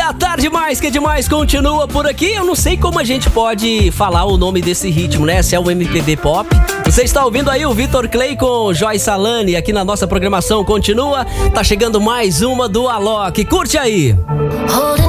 A Tarde Mais que Demais continua por aqui. Eu não sei como a gente pode falar o nome desse ritmo, né? Se é o MPB Pop. Você está ouvindo aí o Vitor Clay com Joyce Salani aqui na nossa programação. Continua. Tá chegando mais uma do Alok. Curte aí.